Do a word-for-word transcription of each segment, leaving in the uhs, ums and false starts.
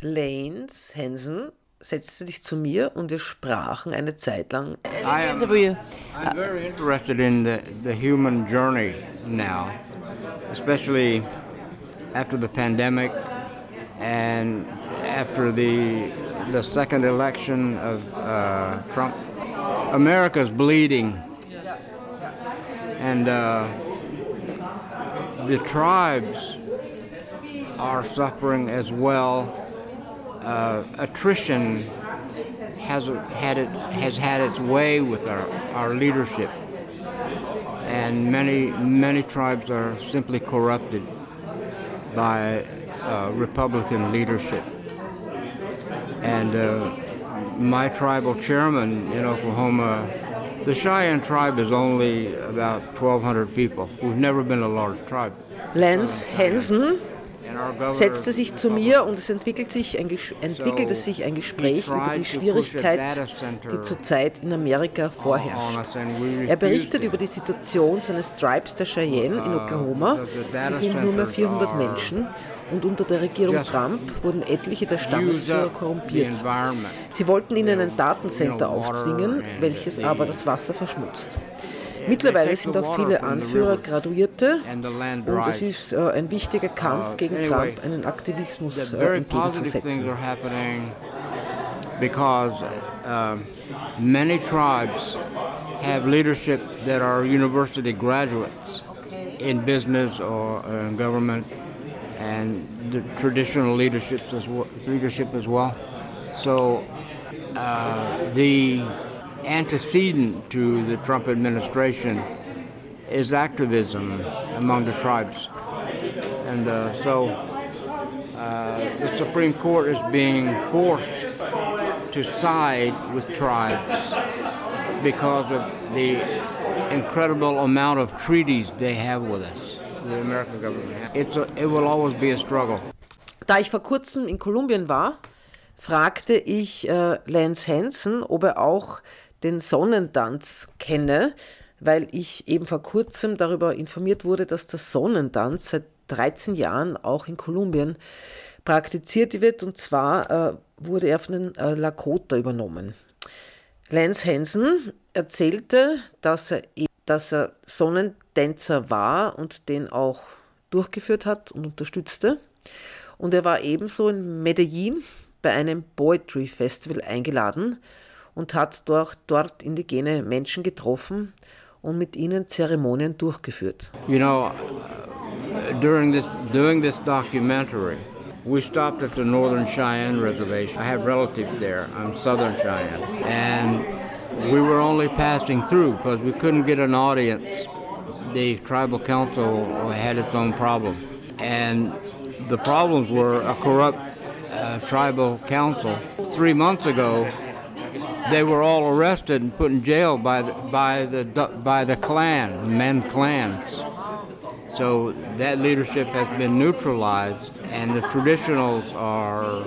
Lance Hansen setzte sich zu mir und wir sprachen eine Zeit lang. I am, I'm very interested in the, the human journey now, especially after the pandemic and after the the second election of uh, Trump. America's bleeding, and uh, the tribes are suffering as well. Uh, attrition has had it has had its way with our, our leadership, and many many tribes are simply corrupted by uh, Republican leadership. And uh, my tribal chairman in Oklahoma, the Cheyenne tribe is only about twelve hundred people. We've never been a large tribe. Lance Hansen setzte sich zu mir und es entwickelt sich ein, entwickelte sich ein Gespräch über die Schwierigkeit, die zurzeit in Amerika vorherrscht. Er berichtet über die Situation seines Tribes der Cheyenne in Oklahoma. Sie sind nur mehr vierhundert Menschen und unter der Regierung Trump wurden etliche der Stammesführer korrumpiert. Sie wollten ihnen ein Datencenter aufzwingen, welches aber das Wasser verschmutzt. Mittlerweile sind auch viele Anführer Graduierte und es ist äh, ein wichtiger Kampf gegen Trump, einen Aktivismus äh, entgegenzusetzen. Because uh, many tribes have leadership that are university graduates in business or uh, government and the traditional leadership as well, leadership as well. So uh, the antecedent to the Trump administration is activism among the tribes. And uh, so uh, the Supreme Court is being forced to side with tribes because of the incredible amount of treaties they have with us, the American government. It's a, it will always be a struggle. Da ich vor kurzem in Kolumbien war, fragte ich äh, Lance Hansen, ob er auch den Sonnentanz kenne, weil ich eben vor kurzem darüber informiert wurde, dass der Sonnentanz seit dreizehn Jahren auch in Kolumbien praktiziert wird, und zwar äh, wurde er von den äh, Lakota übernommen. Lance Hansen erzählte, dass er, dass er Sonnentänzer war und den auch durchgeführt hat und unterstützte, und er war ebenso in Medellin bei einem Poetry Festival eingeladen und hat dort, dort indigene Menschen getroffen und mit ihnen Zeremonien durchgeführt. You know, during this doing this documentary, we stopped at the Northern Cheyenne Reservation. I have relatives there. I'm Southern Cheyenne, and we were only passing through because we couldn't get an audience. The tribal council had its own problem, and the problems were a corrupt uh, tribal council. Three months ago, they were all arrested and put in jail by the, by the by the clan, men clans. So that leadership has been neutralized, and the traditionals are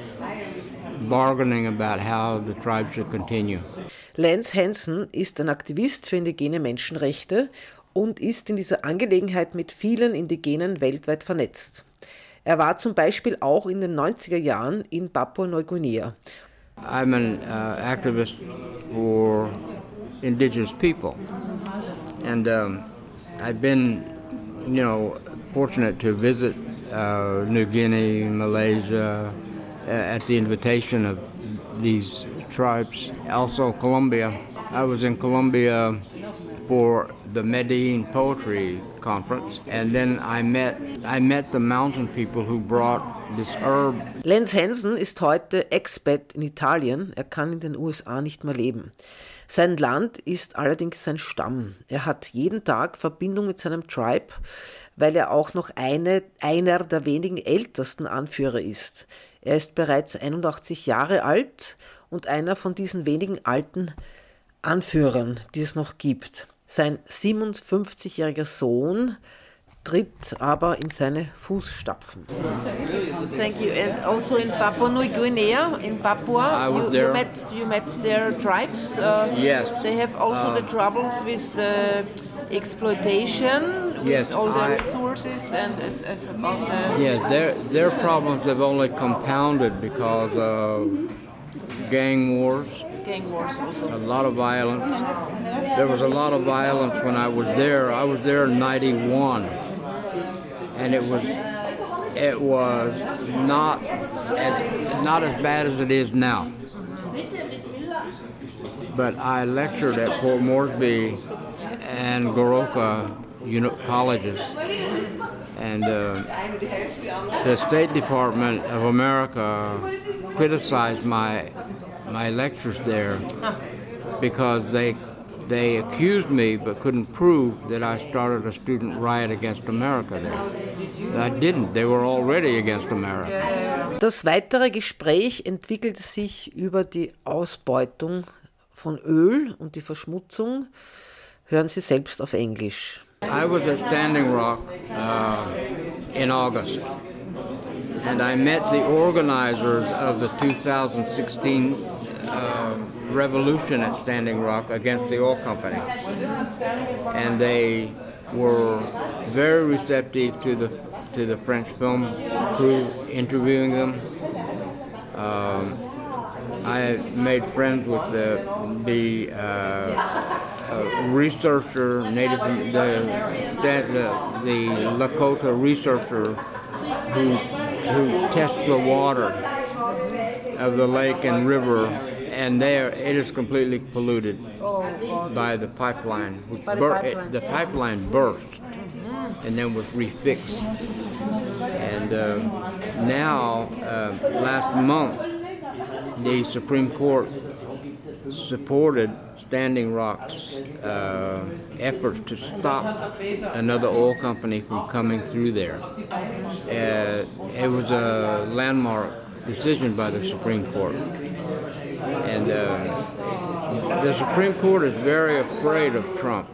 bargaining about how the tribe should continue. Lance Hansen ist ein Aktivist für indigene Menschenrechte und ist in dieser Angelegenheit mit vielen Indigenen weltweit vernetzt. Er war zum Beispiel auch in den neunziger Jahren in Papua-Neuguinea. I'm an uh, activist for indigenous people, and um, I've been, you know, fortunate to visit uh, New Guinea, Malaysia, uh, at the invitation of these tribes. Also Colombia. I was in Colombia for the Medellin Poetry Conference, and then I met I met the mountain people who brought this herb. Lance Hansen ist heute Expat in Italien. Er kann in den U S A nicht mehr leben. Sein Land ist allerdings sein Stamm. Er hat jeden Tag Verbindung mit seinem Tribe, weil er auch noch eine, einer der wenigen ältesten Anführer ist. Er ist bereits einundachtzig Jahre alt und einer von diesen wenigen alten Anführern, die es noch gibt. Sein siebenundfünfzigjähriger Sohn tritt aber in seine Fußstapfen. Thank you. And also in Papua New Guinea, in Papua, you, you met you met their tribes. Uh, yes. They have also uh, the troubles with the exploitation, yes, with all the I, resources and as, as about the... Yes, their, their problems have only compounded because of gang wars. Gang wars also. A lot of violence. There was a lot of violence when I was there. I was there in ninety-one, and it was it was not as, not as bad as it is now. But I lectured at Port Moresby and Goroka you know, colleges, and uh, the State Department of America criticized my my lectures there because they they accused me but couldn't prove that I started a student riot against America there. I didn't. They were already against America. Das weitere Gespräch entwickelte sich über die Ausbeutung von Öl und die Verschmutzung. Hören Sie selbst auf Englisch. I was at Standing Rock uh, in August, and I met the organizers of the two thousand sixteen uh, revolution at Standing Rock against the oil company, and they were very receptive to the to the French film crew interviewing them. Um, I made friends with the the uh, uh, researcher, native the, the the Lakota researcher who who tests the water of the lake and river, and there it is completely polluted by the pipeline. Which by the, bur- pipeline. It, the pipeline burst mm-hmm. and then was refixed. And uh, now, uh, last month, the Supreme Court supported Standing Rock's uh, efforts to stop another oil company from coming through there. Uh, it was a landmark decision by the Supreme Court. And uh, the Supreme Court is very afraid of Trump.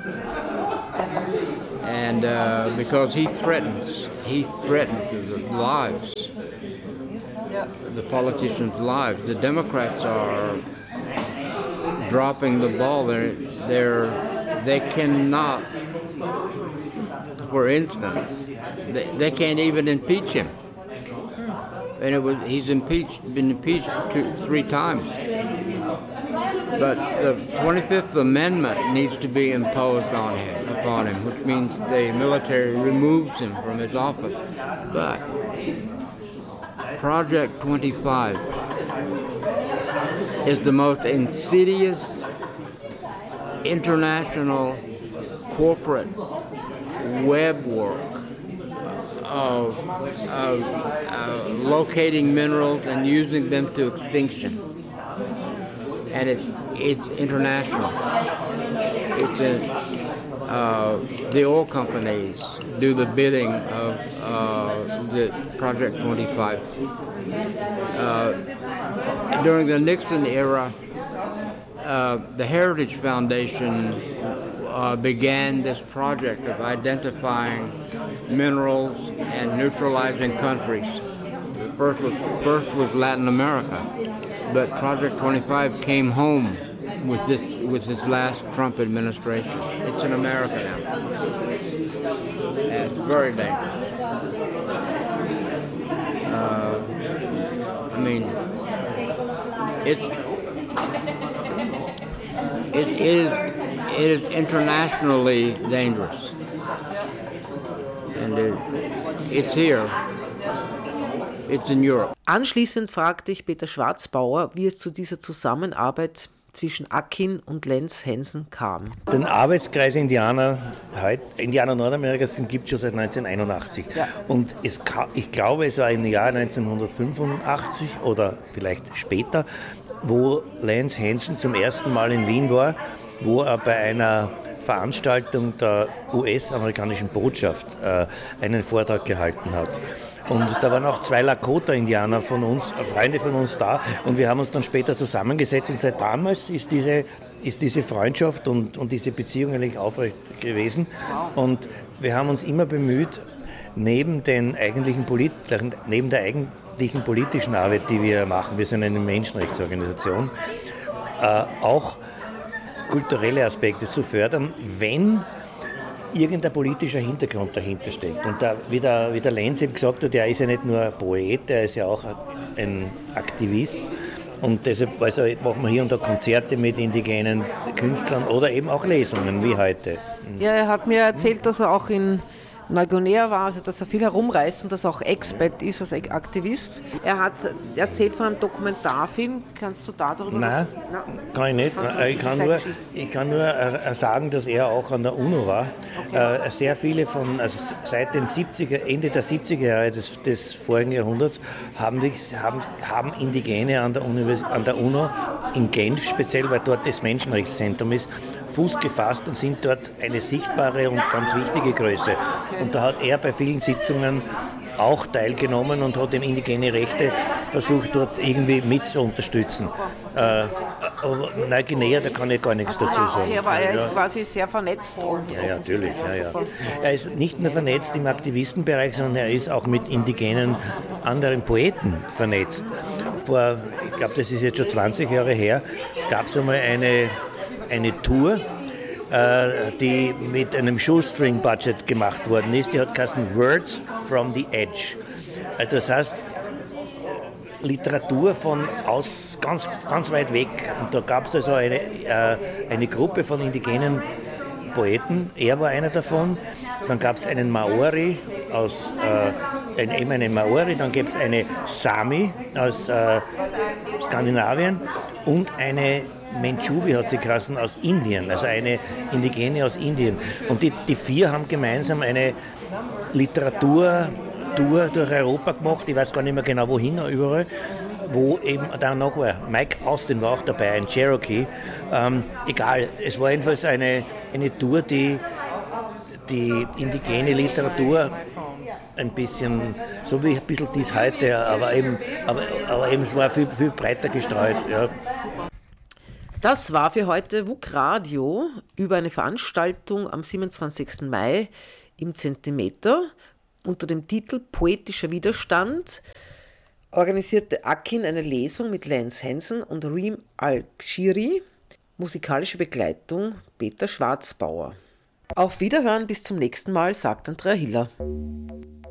And uh, because he threatens, he threatens his lives. The politicians' lives. The Democrats are dropping the ball. They're, they're, they cannot, for instance, they, they can't even impeach him. And it was he's impeached, been impeached two, three times. But the twenty-fifth Amendment needs to be imposed on him, upon him, which means the military removes him from his office. But Project twenty-five is the most insidious international corporate web work of, of uh, locating minerals and using them to extinction. And it's, it's international. It's a, uh, the oil companies do the bidding of uh, the Project twenty-five. Uh, during the Nixon era, uh, the Heritage Foundation uh, began this project of identifying minerals and neutralizing countries. The first was, first was Latin America, but Project twenty-five came home with this with this last Trump administration. It's in America now. And it's very dangerous. Uh, I mean, it it is it is internationally dangerous, and it, it's here. It's in Europe. Anschließend fragte ich Peter Schwarzbauer, wie es zu dieser Zusammenarbeit zwischen Akin und Lance Hansen kam. Den Arbeitskreis Indianer, Indianer Nordamerikas, den gibt es schon seit neunzehnhunderteinundachtzig. Ja. Und es, ich glaube, es war im Jahr neunzehnhundertfünfundachtzig oder vielleicht später, wo Lance Hansen zum ersten Mal in Wien war, wo er bei einer Veranstaltung der U S-amerikanischen Botschaft äh, einen Vortrag gehalten hat. Und da waren auch zwei Lakota-Indianer von uns, Freunde von uns da, und wir haben uns dann später zusammengesetzt, und seit damals ist diese, ist diese Freundschaft und, und diese Beziehung eigentlich aufrecht gewesen. Und wir haben uns immer bemüht, neben, den eigentlichen Polit- neben der eigentlichen politischen Arbeit, die wir machen, wir sind eine Menschenrechtsorganisation, äh, auch kulturelle Aspekte zu fördern, wenn irgendein politischer Hintergrund dahinter steckt. Und da, wie, der, wie der Lenz eben gesagt hat, er ist ja nicht nur ein Poet, er ist ja auch ein Aktivist. Und deshalb also machen wir hier und da Konzerte mit indigenen Künstlern oder eben auch Lesungen wie heute. Ja, er hat mir erzählt, dass er auch in Neuguinea war, also dass er viel herumreist und dass er auch Expat ist als Aktivist. Er hat erzählt von einem Dokumentarfilm. Kannst du da darüber Nein, Nein, kann ich nicht. Also, ich, kann nur, ich kann nur äh, sagen, dass er auch an der UNO war. Okay. Äh, sehr viele von, also seit den siebziger, Ende der siebziger Jahre des, des vorigen Jahrhunderts haben, haben, haben Indigene an der, Univers- an der UNO in Genf, speziell weil dort das Menschenrechtszentrum ist, Fuß gefasst und sind dort eine sichtbare und ganz wichtige Größe. Und da hat er bei vielen Sitzungen auch teilgenommen und hat ihm indigene Rechte versucht, dort irgendwie mit zu unterstützen. Äh, aber Neuguinea, da kann ich gar nichts dazu sagen. Okay, aber er ist ja. quasi sehr vernetzt. Und ja, ja, natürlich. Ja, ja. Er ist nicht nur vernetzt im Aktivistenbereich, sondern er ist auch mit indigenen anderen Poeten vernetzt. Vor, ich glaube, das ist jetzt schon zwanzig Jahre her, gab es einmal eine eine Tour, äh, die mit einem Shoestring-Budget gemacht worden ist. Die hat geheißen Words from the Edge. Also das heißt, Literatur von aus ganz, ganz weit weg. Und da gab es also eine, äh, eine Gruppe von indigenen Poeten. Er war einer davon. Dann gab es einen Maori aus, äh, ein, eben einen Maori. Dann gibt es eine Sami aus äh, Skandinavien und eine Menchubi hat sie geheißen, aus Indien, also eine Indigene aus Indien. Und die, die vier haben gemeinsam eine Literaturtour durch Europa gemacht, ich weiß gar nicht mehr genau wohin, überall, wo eben dann noch war. Mike Austin war auch dabei, ein Cherokee. Ähm, egal, es war jedenfalls eine, eine Tour, die die indigene Literatur ein bisschen, so wie ein bisschen dies heute, aber eben, aber, aber eben es war viel, viel breiter gestreut. Ja. Das war für heute W U K Radio über eine Veranstaltung am siebenundzwanzigsten Mai im Zentimeter unter dem Titel Poetischer Widerstand. Organisierte Akin eine Lesung mit Lance Hansen und Reem Al-Gshiri. Musikalische Begleitung Peter Schwarzbauer. Auf Wiederhören, bis zum nächsten Mal, sagt Andrea Hiller.